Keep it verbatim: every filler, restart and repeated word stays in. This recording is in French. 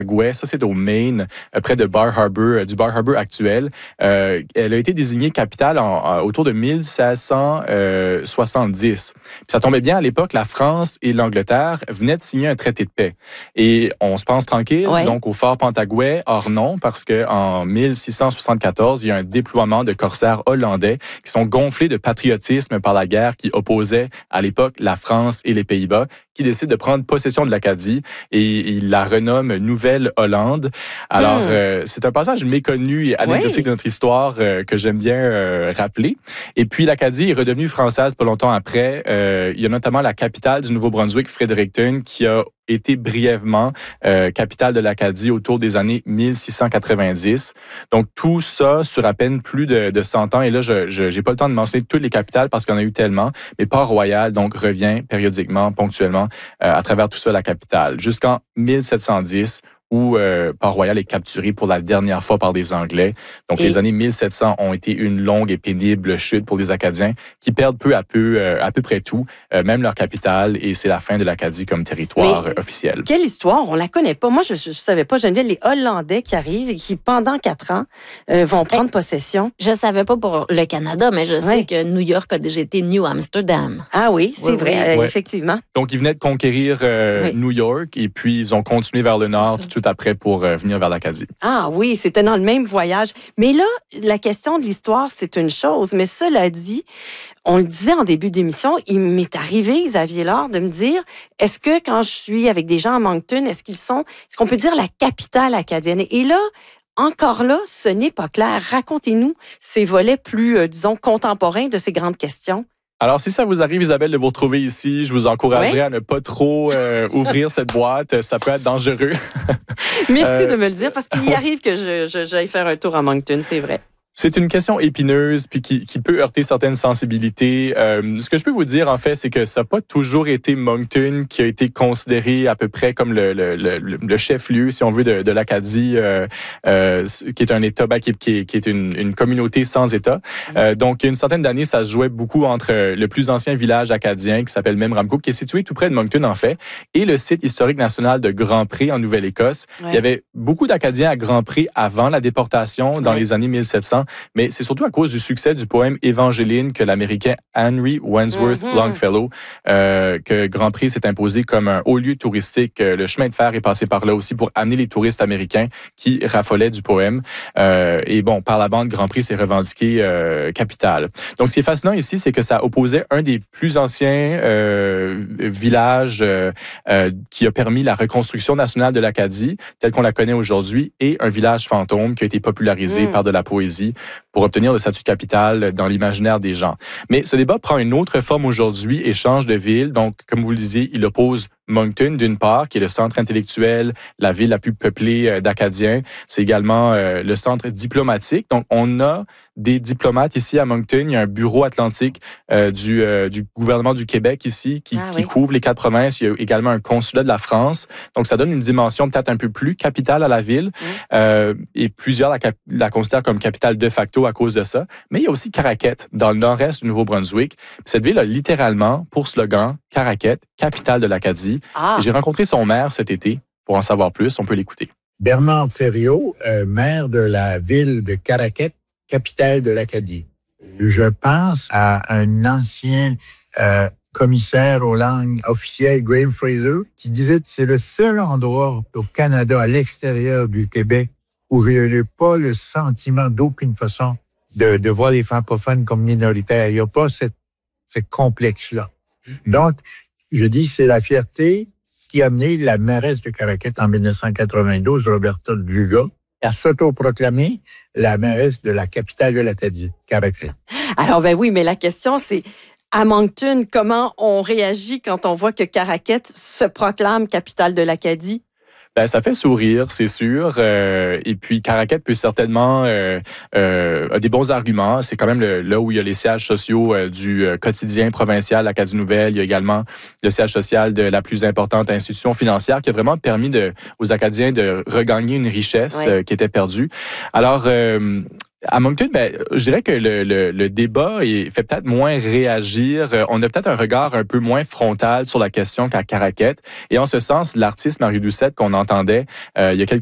Ça, c'est au Maine, près de Bar Harbor, du Bar Harbor actuel. Euh, elle a été désignée capitale en, en, autour de mille sept cent soixante-dix. Puis ça tombait bien, à l'époque, la France et l'Angleterre venaient de signer un traité de paix. Et on se pense tranquille, ouais. donc au fort Pentagouet. Or non, parce qu'en mille six cent soixante-quatorze, il y a un déploiement de corsaires hollandais qui sont gonflés de patriotisme par la guerre qui opposait à l'époque la France et les Pays-Bas, qui décident de prendre possession de l'Acadie et ils la renomment Nouvelle-Hollande. Alors, hmm. euh, c'est un passage méconnu et anecdotique oui. de notre histoire euh, que j'aime bien euh, rappeler. Et puis, l'Acadie est redevenue française pas longtemps après. Euh, il y a notamment la capitale du Nouveau-Brunswick, Fredericton, qui a été brièvement euh, capitale de l'Acadie autour des années mille six cent quatre-vingt-dix. Donc, tout ça sur à peine plus de, de cent ans. Et là, je n'ai pas le temps de mentionner toutes les capitales parce qu'il y en a eu tellement. Mais Port-Royal, donc, revient périodiquement, ponctuellement, euh, à travers tout ça, la capitale. Jusqu'en mille sept cent dix, où euh, Port-Royal est capturé pour la dernière fois par des Anglais. Donc, et... les années mille sept cents ont été une longue et pénible chute pour les Acadiens qui perdent peu à peu euh, à peu près tout, euh, même leur capitale, et c'est la fin de l'Acadie comme territoire Mais officiel. Quelle histoire? On la connaît pas. Moi, je ne savais pas, Geneviève, les Hollandais qui arrivent et qui, pendant quatre ans, euh, vont prendre et possession. Je savais pas pour le Canada, mais je sais ouais. que New York a déjà été New Amsterdam. Ah oui, c'est oui, vrai, oui. Euh, ouais. effectivement. Donc, ils venaient de conquérir euh, oui. New York et puis ils ont continué vers le nord tout après pour euh, venir vers l'Acadie. Ah oui, c'était dans le même voyage. Mais là, la question de l'histoire, c'est une chose. Mais cela dit, on le disait en début d'émission, il m'est arrivé, Xavier Lard, de me dire, est-ce que quand je suis avec des gens à Moncton, est-ce qu'ils sont, est-ce qu'on peut dire la capitale acadienne? Et là, encore là, ce n'est pas clair. Racontez-nous ces volets plus, euh, disons, contemporains de ces grandes questions. Alors, si ça vous arrive, Isabelle, de vous retrouver ici, je vous encouragerais oui. à ne pas trop euh, ouvrir cette boîte. Ça peut être dangereux. Merci euh, de me le dire, parce qu'il y arrive que je, je, j'aille faire un tour à Moncton, c'est vrai. C'est une question épineuse puis qui, qui peut heurter certaines sensibilités. Euh, ce que je peux vous dire, en fait, c'est que ça n'a pas toujours été Moncton qui a été considéré à peu près comme le, le, le, le chef-lieu, si on veut, de, de l'Acadie, euh, euh, qui est un État, ben, qui, qui, qui est une, une communauté sans État. Euh, donc, il y a une centaine d'années, ça se jouait beaucoup entre le plus ancien village acadien, qui s'appelle Memramcook, qui est situé tout près de Moncton, en fait, et le site historique national de Grand-Pré, en Nouvelle-Écosse. Ouais. Il y avait beaucoup d'Acadiens à Grand-Pré avant la déportation, dans ouais. les années mille sept cents. Mais c'est surtout à cause du succès du poème Évangeline que l'Américain Henry Wadsworth mm-hmm. Longfellow, euh, que Grand-Pré s'est imposé comme un haut lieu touristique. Le chemin de fer est passé par là aussi pour amener les touristes américains qui raffolaient du poème. Euh, et bon, par la bande, Grand-Pré s'est revendiqué euh, capitale. Donc, ce qui est fascinant ici, c'est que ça opposait un des plus anciens euh, villages euh, euh, qui a permis la reconstruction nationale de l'Acadie, telle qu'on la connaît aujourd'hui, et un village fantôme qui a été popularisé mm. par de la poésie pour obtenir le statut de capitale dans l'imaginaire des gens. Mais ce débat prend une autre forme aujourd'hui et change de ville. Donc, comme vous le disiez, il oppose Moncton, d'une part, qui est le centre intellectuel, la ville la plus peuplée d'Acadiens. C'est également euh, le centre diplomatique. Donc, on a des diplomates ici à Moncton. Il y a un bureau atlantique euh, du, euh, du gouvernement du Québec ici qui, ah, qui oui. couvre les quatre provinces. Il y a également un consulat de la France. Donc, ça donne une dimension peut-être un peu plus capitale à la ville. Mmh. Euh, et plusieurs la, cap- la considèrent comme capitale de facto à cause de ça. Mais il y a aussi Caraquette, dans le nord-est du Nouveau-Brunswick. Cette ville a littéralement pour slogan « Caraquette, capitale de l'Acadie ». Ah. J'ai rencontré son maire cet été. Pour en savoir plus, on peut l'écouter. Bernard Thériault, euh, maire de la ville de Caraquette, capitale de l'Acadie. Je pense à un ancien euh, commissaire aux langues officielles, Graham Fraser, qui disait que c'est le seul endroit au Canada, à l'extérieur du Québec, où je n'ai pas le sentiment d'aucune façon de, de voir les francophones comme minoritaires. Il n'y a pas cette, ce complexe-là. Donc, je dis, c'est la fierté qui a amené la mairesse de Caraquette en dix-neuf cent quatre-vingt-douze, Roberta Dugas, à s'autoproclamer la mairesse de la capitale de l'Acadie, Caraquette. Alors, ben oui, mais la question, c'est, à Moncton, comment on réagit quand on voit que Caraquette se proclame capitale de l'Acadie? Ben, ça fait sourire, c'est sûr. Euh, et puis, Caraquette peut certainement euh, euh, a des bons arguments. C'est quand même le, là où il y a les sièges sociaux euh, du euh, quotidien provincial, l'Acadie Nouvelle. Il y a également le siège social de la plus importante institution financière qui a vraiment permis de, aux Acadiens de regagner une richesse oui. euh, qui était perdue. Alors, euh, À Moncton, ben, je dirais que le, le, le débat est, fait peut-être moins réagir. On a peut-être un regard un peu moins frontal sur la question qu'à Caraquette. Et en ce sens, l'artiste Marie Doucette qu'on entendait euh, il y a quelques